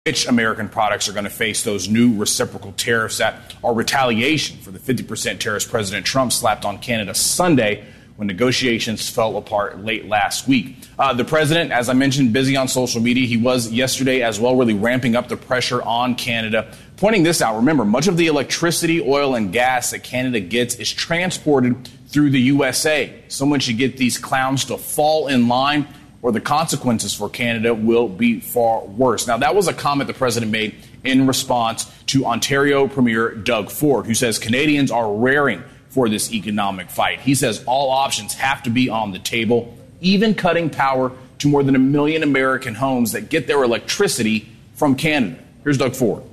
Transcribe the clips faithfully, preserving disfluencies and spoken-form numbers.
which American products are going to face those new reciprocal tariffs that are retaliation for the fifty percent tariffs President Trump slapped on Canada Sunday when negotiations fell apart late last week. Uh, the president, as I mentioned, busy on social media. He was yesterday as well, really ramping up the pressure on Canada, pointing this out. Remember, much of the electricity, oil, and gas that Canada gets is transported through the U S A. Someone should get these clowns to fall in line, or the consequences for Canada will be far worse. Now, that was a comment the president made in response to Ontario Premier Doug Ford, who says Canadians are raring for this economic fight. He says all options have to be on the table, even cutting power to more than a million American homes that get their electricity from Canada. Here's Doug Ford.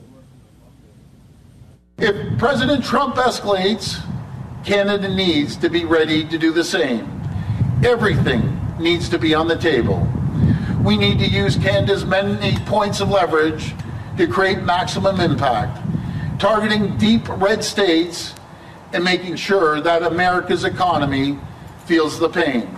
If President Trump escalates, Canada needs to be ready to do the same. Everything needs to be on the table. We need to use Canada's many points of leverage to create maximum impact, targeting deep red states and making sure that America's economy feels the pain.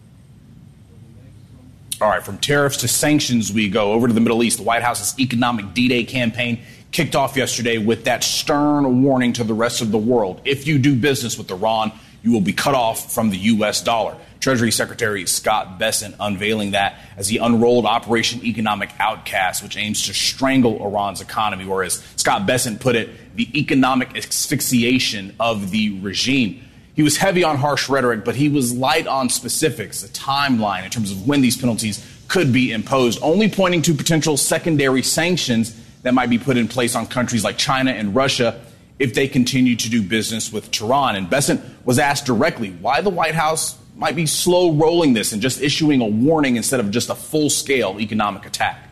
All right, from tariffs to sanctions we go. Over to the Middle East. The White House's economic D-Day campaign kicked off yesterday with that stern warning to the rest of the world. If you do business with Iran, you will be cut off from the U S dollar. Treasury Secretary Scott Bessent unveiling that as he unrolled Operation Economic Outcast, which aims to strangle Iran's economy, or as Scott Bessent put it, the economic asphyxiation of the regime. He was heavy on harsh rhetoric, but he was light on specifics, a timeline in terms of when these penalties could be imposed, only pointing to potential secondary sanctions that might be put in place on countries like China and Russia if they continue to do business with Tehran. And Bessent was asked directly why the White House might be slow rolling this and just issuing a warning instead of just a full-scale economic attack.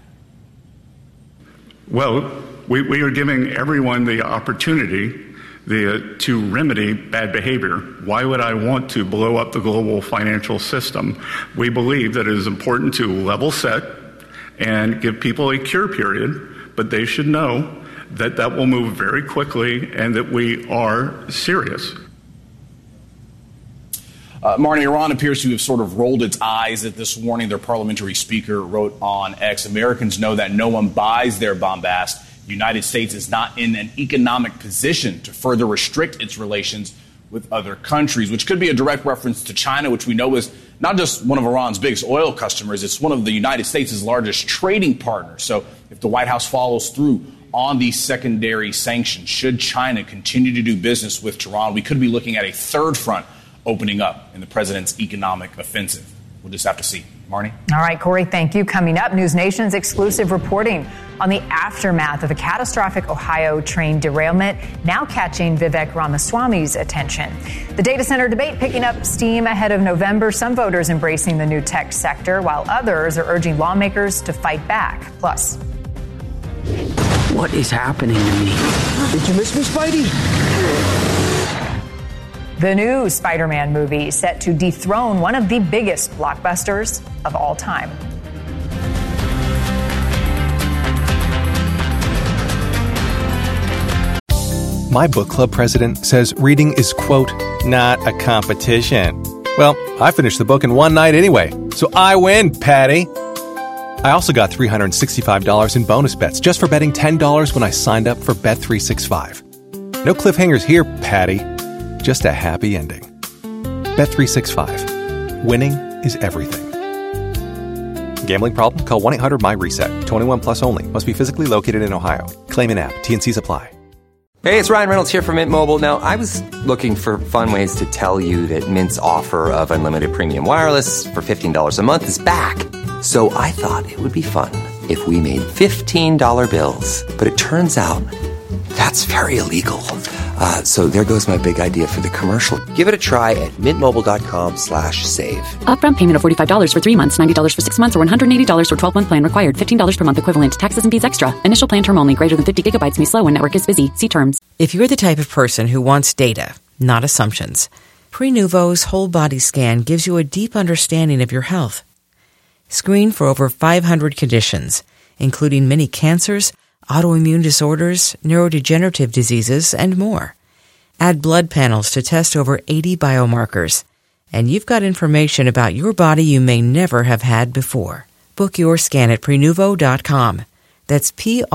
Well, we, we are giving everyone the opportunity the, to remedy bad behavior. Why would I want to blow up the global financial system? We believe that it is important to level set and give people a cure period, but they should know that that will move very quickly and that we are serious. Uh, Marnie, Iran appears to have sort of rolled its eyes at this warning. Their parliamentary speaker wrote on X, Americans know that no one buys their bombast. The United States is not in an economic position to further restrict its relations with other countries, which could be a direct reference to China, which we know is not just one of Iran's biggest oil customers, it's one of the United States' largest trading partners. So if the White House follows through on these secondary sanctions, should China continue to do business with Tehran, we could be looking at a third front opening up in the president's economic offensive. We'll just have to see. Marnie? All right, Corey, thank you. Coming up, News Nation's exclusive reporting on the aftermath of a catastrophic Ohio train derailment, now catching Vivek Ramaswamy's attention. The data center debate picking up steam ahead of November. Some voters embracing the new tech sector, while others are urging lawmakers to fight back. Plus, what is happening to me? Did you miss me, Spidey? The new Spider-Man movie set to dethrone one of the biggest blockbusters of all time. My book club president says reading is, quote, not a competition. Well, I finished the book in one night anyway, so I win, Patty. I also got three hundred sixty-five dollars in bonus bets just for betting ten dollars when I signed up for Bet three sixty-five. No cliffhangers here, Patty. Just a happy ending. Bet three sixty-five. Winning is everything. Gambling problem? Call one eight hundred my reset. twenty-one plus only. Must be physically located in Ohio. Claim and app. T N Cs apply. Hey, it's Ryan Reynolds here from Mint Mobile. Now, I was looking for fun ways to tell you that Mint's offer of unlimited premium wireless for fifteen dollars a month is back. So I thought it would be fun if we made fifteen dollar bills. But it turns out that's very illegal. Uh, so there goes my big idea for the commercial. Give it a try at mintmobile.com slash save. Upfront payment of forty-five dollars for three months, ninety dollars for six months, or one hundred eighty dollars for twelve-month plan required. fifteen dollars per month equivalent. Taxes and fees extra. Initial plan term only. Greater than fifty gigabytes may slow when network is busy. See terms. If you're the type of person who wants data, not assumptions, Prenuvo's whole body scan gives you a deep understanding of your health. Screen for over five hundred conditions, including many cancers, autoimmune disorders, neurodegenerative diseases, and more. Add blood panels to test over eighty biomarkers, and you've got information about your body you may never have had before. Book your scan at Prenuvo dot com. That's P